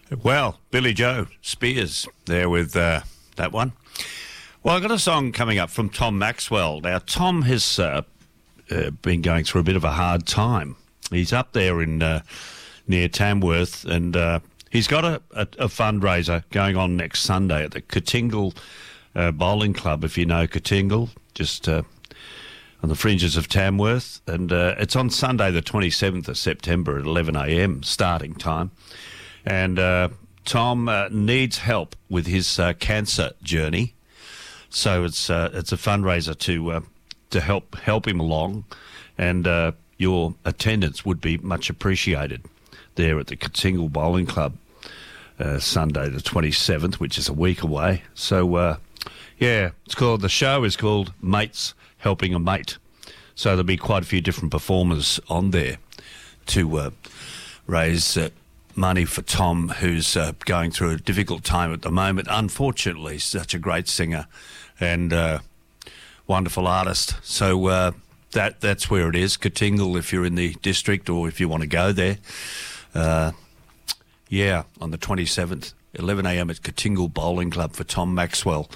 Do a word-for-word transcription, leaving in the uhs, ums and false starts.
Well, Billy Joe Spears there with uh, that one. Well, I've got a song coming up from Tom Maxwell. Now, Tom has uh, uh, been going through a bit of a hard time. He's up there in uh, near Tamworth, and uh, he's got a, a, a fundraiser going on next Sunday at the Katingle uh, Bowling Club, if you know Katingle, just uh, on the fringes of Tamworth. And uh, it's on Sunday the twenty-seventh of September at eleven a m starting time. And uh, Tom uh, needs help with his uh, cancer journey. So it's uh, it's a fundraiser to uh, to help help him along, and uh, your attendance would be much appreciated there at the Katingle Bowling Club uh, Sunday the twenty-seventh, which is a week away. So uh, yeah, it's called the show is called Mates Helping a Mate. So there'll be quite a few different performers on there to uh, raise uh, money for Tom, who's uh, going through a difficult time at the moment. Unfortunately, such a great singer and uh, wonderful artist. So uh, that that's where it is, Katingle, if you're in the district or if you want to go there. Uh, yeah, on the twenty-seventh, eleven a m at Katingle Bowling Club for Tom Maxwell.